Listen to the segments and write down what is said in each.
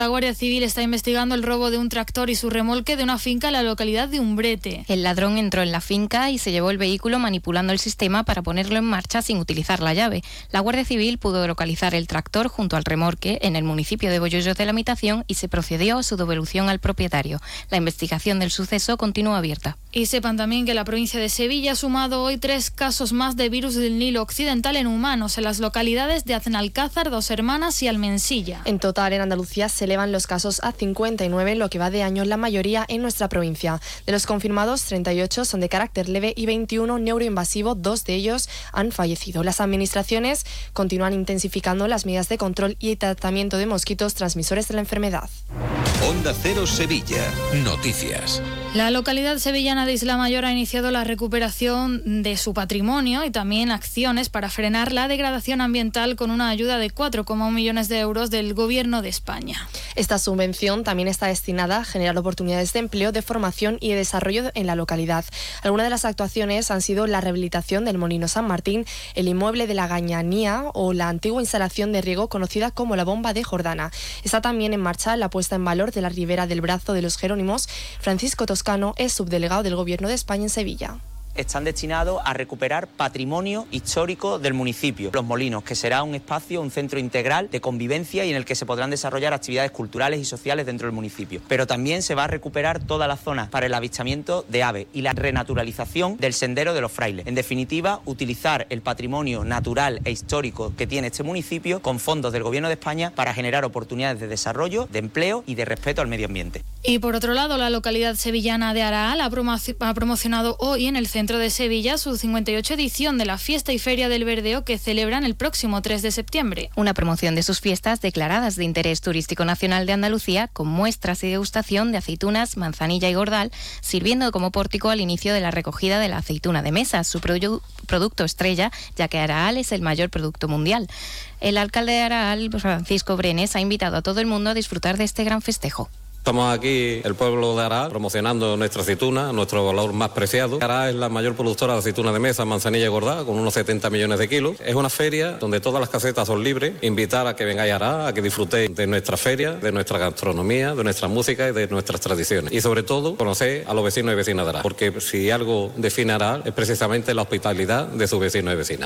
La Guardia Civil está investigando el robo de un tractor y su remolque de una finca en la localidad de Umbrete. El ladrón entró en la finca y se llevó el vehículo manipulando el sistema para ponerlo en marcha sin utilizar la llave. La Guardia Civil pudo localizar el tractor junto al remolque en el municipio de Bollollos de la Mitación y se procedió a su devolución al propietario. La investigación del suceso continúa abierta. Y sepan también que la provincia de Sevilla ha sumado hoy 3 casos más de virus del Nilo Occidental en humanos en las localidades de Aznalcázar, Dos Hermanas y Almensilla. En total, en Andalucía se elevan los casos a 59, lo que va de año, la mayoría en nuestra provincia. De los confirmados, 38 son de carácter leve y 21 neuroinvasivo, 2 de ellos han fallecido. Las administraciones continúan intensificando las medidas de control y tratamiento de mosquitos transmisores de la enfermedad. Onda Cero Sevilla. Noticias. La localidad sevillana de Isla Mayor ha iniciado la recuperación de su patrimonio y también acciones para frenar la degradación ambiental con una ayuda de 4,1 millones de euros del Gobierno de España. Esta subvención también está destinada a generar oportunidades de empleo, de formación y de desarrollo en la localidad. Algunas de las actuaciones han sido la rehabilitación del Molino San Martín, el inmueble de la Gañanía o la antigua instalación de riego conocida como la Bomba de Jordana. Está también en marcha la puesta en valor de la ribera del Brazo de los Jerónimos. Francisco Toscano es subdelegado del Gobierno de España en Sevilla. Están destinados a recuperar patrimonio histórico del municipio. Los Molinos, que será un espacio, un centro integral de convivencia y en el que se podrán desarrollar actividades culturales y sociales dentro del municipio. Pero también se va a recuperar toda la zona para el avistamiento de aves y la renaturalización del Sendero de los Frailes. En definitiva, utilizar el patrimonio natural e histórico que tiene este municipio con fondos del Gobierno de España para generar oportunidades de desarrollo, de empleo y de respeto al medio ambiente. Y por otro lado, la localidad sevillana de Araal ha promocionado hoy en el centro de Sevilla su 58 edición de la Fiesta y Feria del Verdeo que celebran el próximo 3 de septiembre. Una promoción de sus fiestas declaradas de interés turístico nacional de Andalucía con muestras y degustación de aceitunas, manzanilla y gordal, sirviendo como pórtico al inicio de la recogida de la aceituna de mesa, su producto estrella, ya que Araal es el mayor producto mundial. El alcalde de Araal, Francisco Brenes, ha invitado a todo el mundo a disfrutar de este gran festejo. Estamos aquí, el pueblo de Araal, promocionando nuestra aceituna, nuestro valor más preciado. Araal es la mayor productora de aceituna de mesa, manzanilla y gordal, con unos 70 millones de kilos. Es una feria donde todas las casetas son libres. Invitar a que vengáis a Araal, a que disfrutéis de nuestra feria, de nuestra gastronomía, de nuestra música y de nuestras tradiciones. Y sobre todo, conocer a los vecinos y vecinas de Araal, porque si algo define a Araal es precisamente la hospitalidad de sus vecinos y vecinas.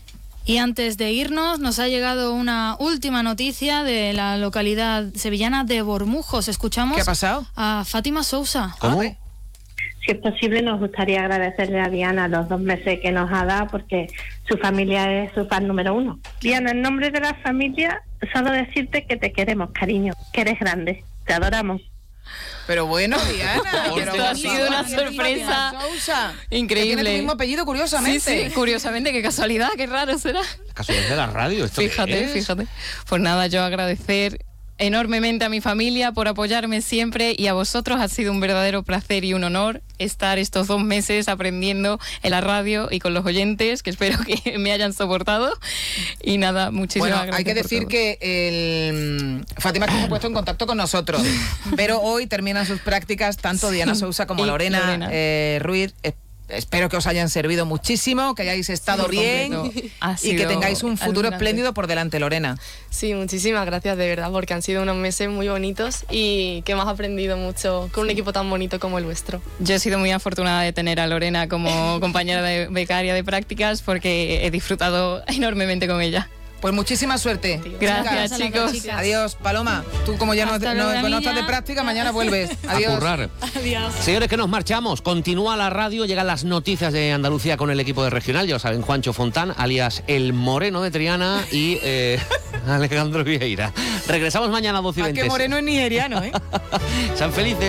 Y antes de irnos, nos ha llegado una última noticia de la localidad sevillana de Bormujos. Escuchamos. ¿Qué ha pasado? A Fátima Sousa. ¿Cómo? Si es posible, nos gustaría agradecerle a Diana los 2 meses que nos ha dado, porque su familia es su fan número 1. Diana, en nombre de la familia, solo decirte que te queremos, cariño, que eres grande, te adoramos. Pero bueno, Diana, esto ha sido una sorpresa increíble. Tiene tu mismo apellido, curiosamente. Sí, curiosamente, qué casualidad, qué raro será. Casualidad de la radio. ¿Esto Fíjate. Pues nada, yo agradecer enormemente a mi familia por apoyarme siempre y a vosotros. Ha sido un verdadero placer y un honor estar estos 2 meses aprendiendo en la radio y con los oyentes, que espero que me hayan soportado. Y nada, muchísimas gracias. Hay que decir que Fátima se ha puesto en contacto con nosotros, pero hoy terminan sus prácticas tanto Diana Sousa como Lorena. Ruiz. Espero que os hayan servido muchísimo, que hayáis estado bien y que tengáis un futuro espléndido por delante, Lorena. Sí, muchísimas gracias de verdad, porque han sido unos meses muy bonitos y que hemos aprendido mucho con un equipo tan bonito como el vuestro. Yo he sido muy afortunada de tener a Lorena como compañera de becaria de prácticas, porque he disfrutado enormemente con ella. Pues muchísima suerte. Gracias, chicos. Adiós, Paloma. Tú, como ya no estás de práctica, mañana vuelves. Adiós. A currar. Adiós. Señores, que nos marchamos. Continúa la radio, llegan las noticias de Andalucía con el equipo de regional. Ya lo saben, Juancho Fontán, alias El Moreno de Triana, y Alejandro Vieira. Regresamos mañana a 12:20. ¿A qué moreno es nigeriano, eh? Sean felices.